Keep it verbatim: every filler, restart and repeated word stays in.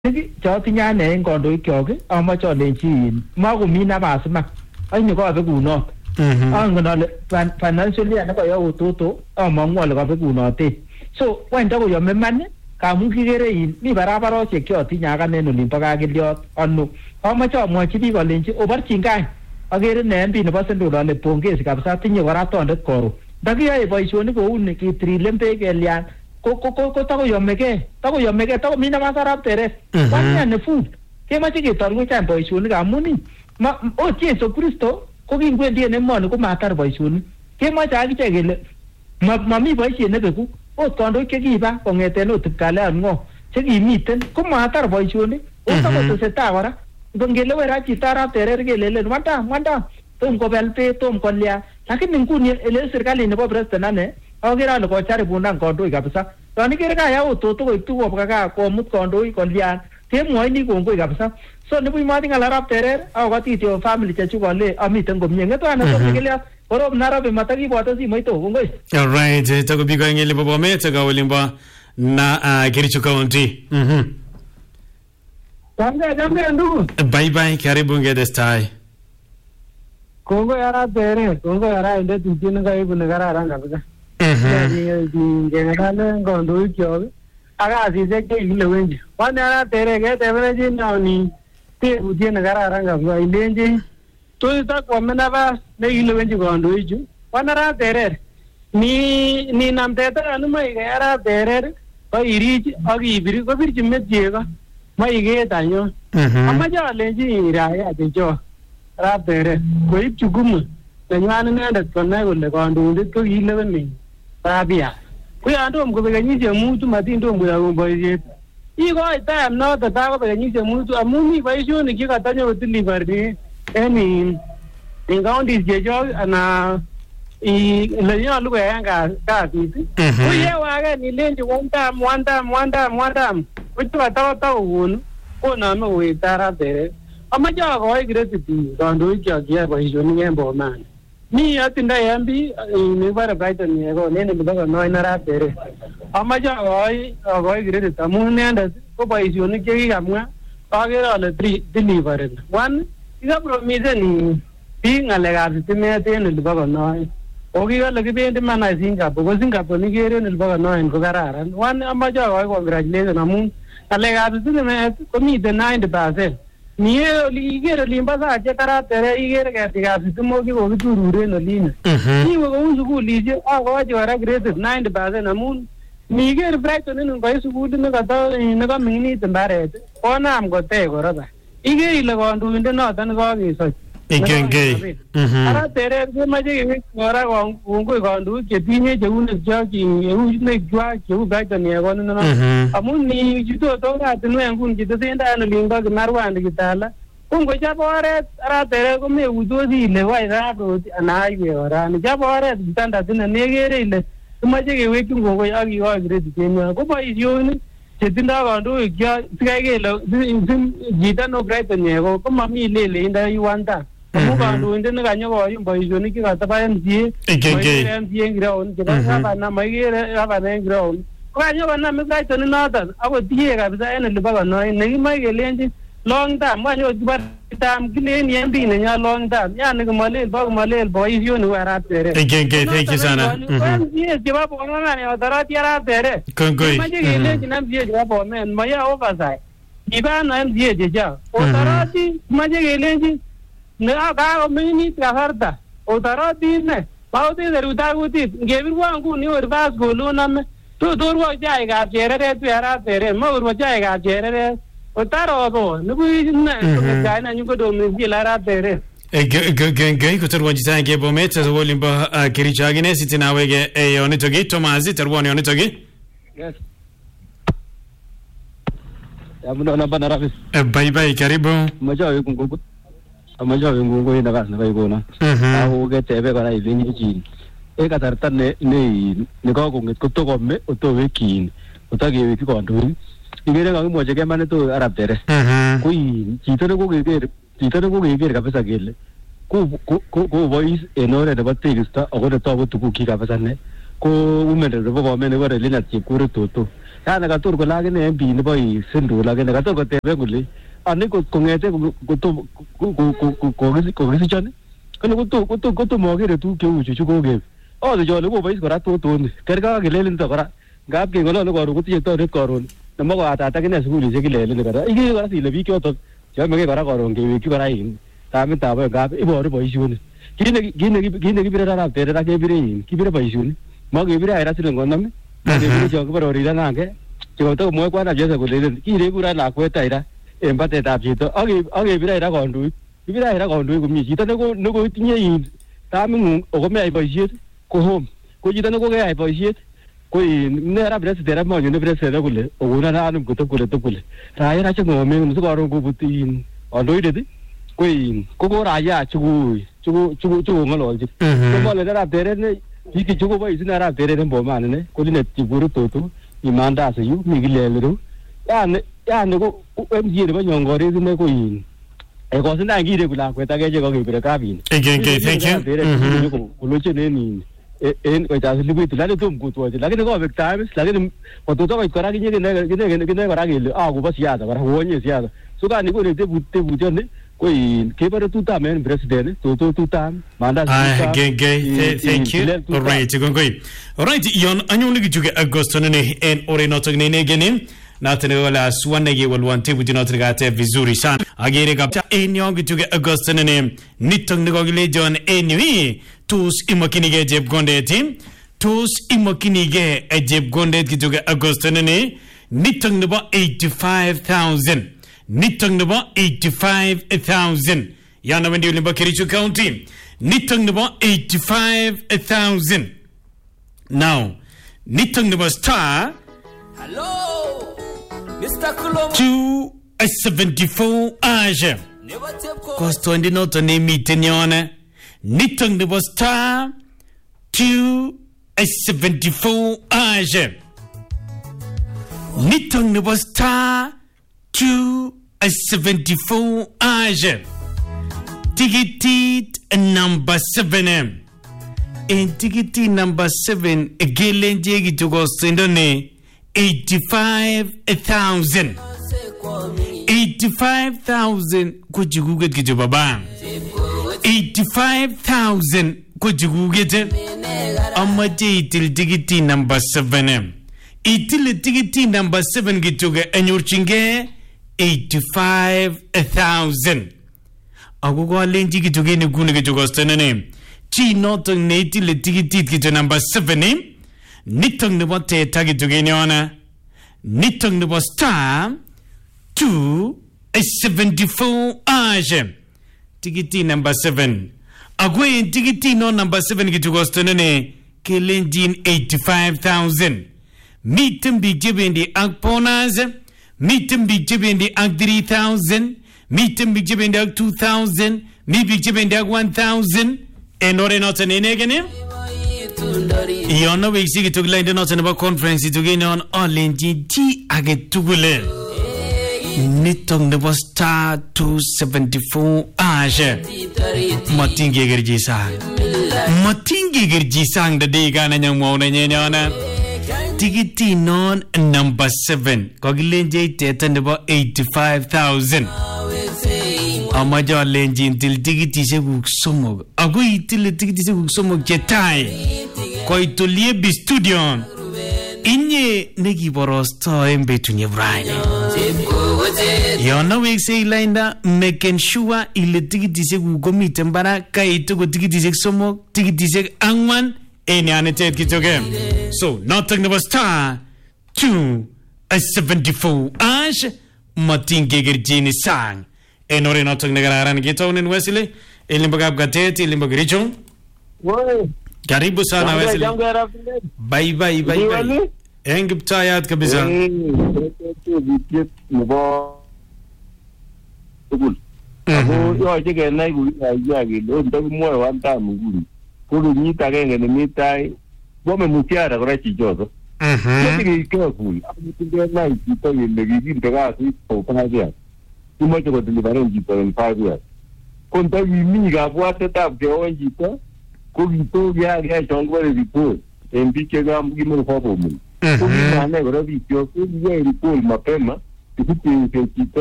chotinye ane eng kandoikyok amache alenji makomi nafas iman ainyo kabekunot angen ale financially ana kayawu toto amang'u ale kabekunote so wenda koyome iman kamu kikere in mi barabarosiek chotinye akane en olimbo Kakeliot ano amache amwochi biik alenji oborchin kai akere ne M P nebo Sendol ale pongezi kabisa tinye kora tondet koro ndakiyoe boisionik kou ni kitirilen beek elian ko ko ko takoyomegei takoyomegei takomi nafas arap Teret kwani ne food kemoche ketorwechan boisionik amun o Jesu Kristo ko kingwendi en emoni ko matar boisionik kemoche akichek kele mami boisiet nebeku ot kandoik chekiba kong'eten ot Kipkalian ng'o chekimiten ko matar boisionik o takotesetai kora ngelewe ra chito arap Teret kelelen wanda wanda tom kobel beek tom kolya lakini nguni ele serikali nebo president ane akere ale kocharibunan kandoik kabisa yon ikere kaya ototo koib tuguk kobwa gaa komut kandoik kolyan kemwoini kongoi kabisa so nibuch matinye arap Teret akokoti kityo family chechuk ale amiten komie ng'etu ane tom Keliot korob Nairobi matakibwote simoit o kongoi. All right, tako biko eng ele Bomet ka olimbo na Kericho County. Mhm. Jambe jambe ndugu. Bye bye, karibu ngedestai. Kongo yara Teret, kongo yara inde tujine kaibu ne kararan kabisa. Mhm. Ngengale ngondoikyok akasisiek chekikilewenji. Kwani yara Teret ketebene noni tebutiet ne kararan kabisa ilenji tos takwome nafas nekilewenji kandoichu. Kwani yara Teret ni ni namteta anumoe yara Teret ko irich ak ibir kobirchi met chego maiket anyun. Amache alenji raia chechok arap Teret koib jukumu nenywan inendet konai kole kandoindet ko kilewen rabia ko yon tom kobek kenyisiek mutu matin tom koyogun boisiet ikoi time noto takobek kenyisiek mutu amun mi boisionik chekatanyo kotilibari en in counties chechok ana ile nyolu koyaen kasit ko yewaken ilenji one time one time one time one time ko chekatako konome kowekta arap Teret. Amache akoi credit kandoikyok cheyai boisionik en Bomani. Mi atindoi M P nebore Brighton Yego nene nebo Konoin arap Teret. Amache akoi akoi credit amun inendet ko boisionik chekikamwa akere ale delivered. One, kikapromisen biik ng'alekab sitimet en olibo Konoin. O kikole kibendi manai Singapore, ko Singapore nikere en olibo Konoin ko kararan. One, amache akoi congratulation amun ng'alekab sitimet komiten ninety percent. Niye ikere olimbo sache arap Teret ikere ketikab sitimok chekokitururen olino. Niwe kou sukulisiek akochi kora credit ninety percent amun niker Brighton inin koi sukulit nekoto nekoming'init mbaret konam kotech koropa. Ikere ile kandoindet noton nekokesochi. Ikengei. Arap Teret kemoche kewek kora kongoi kandoik chetinye cheunekchok eunekchwak cheu Brighton Yego nino. Amun ni chutot oratinwek nguni chetesentai en olimbo Kimarwandi Kitala ko ngochop oret arap Teret komeutosi ile wai rabot ana highway kora nichop oret standard ine nekere ile kimoche kewekyi kongoi ak kikoi credit en yon ko boisionik chetindoi kandoikyok sikai kele chito no Brighton Yego komami leleindo one time. Amu kandoindet nekanyokoyum boisionik chekataba M C A moikere M C A en ground chebo gavana moikere gavana en ground ko kanyokonam Brighton inoton akotie kabisa en olibo Konoin nekimoe kelenji long term kanyo tam kilen M P nenyo long term yani komolel bo komolel boisionik ko arap Teret. Thank you sana. M C A chebo Bomani otoroti arap Teret. Kongoi. Moche kelenji M C A chebo Bomet moya oversight. Ibano M C A chechok. Otoroti moche kelenji ne kakoming'init kasarta otoroti ine bauti seruta kutit ngebirwon nguni orvas kolonome totorwok chaikab chereret arap Teret maurwo chaikab chereret otarobo nibuch ine kong'etkainenyu kodomesile arap Teret. Gengei kotorwonchi chaike Bomet olimbo Kericho akine sitinaweke yonitoki Thomas terwon yonitoki. Yes. Yamuno namba narafis. Bye bye, karibu. Macho kungugu. Amajo ngungu ina kas na baigona. Ako ketebe kora ilinyi chi. E kasarta ne ne ne ko konget ko to komme otowe kin. Otage ki kondoi. Igere ngakimwoche kemane to arap Teret. Kui chito ne kokeker chito ne kokeker kabisa kele. Ko ko ko voice en oret nebo tekisto ako netoku tuguk chi kabisa ne. Ko women nebo Bomet nebo Lina Chepkure Toto. kana katur ko lage ne M P ne boy sindu lage ne katur ko tebe gule ani ko kongete ko to ko ko ko ko ko sichane kana ko to ko to ko to mogere tu ke uchu chu ko ge o de jo le ko boy ko ra to to kerga ge lelen to kora gap ke golo ko ru ko ti to re ko ru namo ko ata ta ke ne skuli je ke lelen kora ige kora si le bi ke to jo me ke kora ko ru ke ki kora in ta me ta ba gap i bo re boy chu ne gine gine gine ki bira ra tere ra ke bire in ki bira boy chu ne mo ge bira era silen gonam ne ne jo ko ro ri ra na ke jo to mo kwa na je sa ko le ki re ku ra na ko tai ra em ba te ta pi to age age bira ra ko ndu bira ra ko ndu ko mi ji ta ne ko ne ko ti ye ta mi o ko me ai boy ji ko hom ko ji ta ne ko ge ai boy ji ko ne ra bira se ra mo ne bira se ra ko le o na na nu ko to ko le to ko le ra ya ra che ngo me nu so ko ro ko bu ti o ndo ide di ko ko ko ra ya chu chu chu chu ngo lo ji ko mo le ra tere ne ji ki chu ko boy na ra tere ne bo ma ne ko ne ti buru to to i manda se yu mi gi le le ru ya ne ya ne ko em ji ne ba nyong go re ne ko yin e ko se na gi re ku la ko ta ge je ko gi bira ka bi again okay thank you ko lo che ne ni en ko ta se li bi la ne tum ku to la ke ko avec times la ke ko to to ko ra gi ne ne ge ne ge ne ko ra gi le a ko ba sia da ra ho ni sia da so ka ni ko ne te bu te bu je ne ko ke ba tu ta men president to to tu ta manda ah again okay thank you all right go go all right yon anyo ni gi agosto ne en ore no to ne ne gene na tene wala suwane ge wal wante bu dino trigate vizuri sana agere kapta en yon gi agosto ne nitong ne go gi le jon enwi tus imokini ge jeb gonde tim tus imokini ge jeb gonde gi tuge agosto ne nitong ne ba eighty-five thousand nitong ne ba eighty-five thousand yana wendi limba Kericho County nitong ne ba eighty-five thousand now nitong ne ba star hello Mister Kulom two seventy-four age costo ndi noto ne miteniona nitong ne ba star two seventy-four age nitong ne ba star two seventy-four age ticket number seven in ticket number seven gelenje gi to sendone eighty-five thousand eighty-five thousand kujiguget gi baba eighty-five thousand kujiguget amma titil ticket number seven itil ticket number seven gi to enurchinge eighty-five thousand agogo lenji gi to ne gune gi to stenene chi not neti le ticket gi to number seven nitong ne bote tagi to ge nyona nitong ne bo star two seventy-four age ticket number seven agwe ticket no number seven gi to stenene kelenjin eighty-five thousand mitem bi jebendi akponas mitem bi jebendi ak three thousand mitem bi jebendi ak two thousand mi bi jebendi ak one thousand enore not nenegene yono wiksi gi tugla inde not ne conference tugene on olenji ti age tugule nitong ne bo star two seventy-four age matinge gerji sang matinge gerji sang de de ga na nyang mo na nyana tigiti non number seven kogilenje tete ne bo eighty-five thousand amajo lenji til tigiti se guk somog ago itil tigiti se guk somog jetai koitulie bi studio inye negi borosto embe tunye brine yona wekse ilainda making sure ile tigiti se guk gomite mbara kaitu go tigiti se somog tigiti se angwan eni anetet kitoge so nothing about star two seventy-four ash matinge gerjini sang enore nothing nagararan gitonin Wesley elimbagab gatet elimbagricho Woi. karibu sana Wesley bye bye bye bye engib tayat kabisa Ako yo che ke nai ku ya gi do ndo mo wa ta mu guri ko ni ta ke ne mi tai bo me mukiara ko chi jodo mhm yo ti ke ku aku ti ke nai ti to ye le gi te ga si to pa ya ti mo che ko ti ba ren ji to en pa ya kon ta gi mi ga bo ta ta de o ji to ko gi to ya ga chong ko ri to en bi ke ga mu gi mo ko bo mu Kwa hiyo maana kwa hivyo kiyofu yeye ilikuwa mapema, kitu chito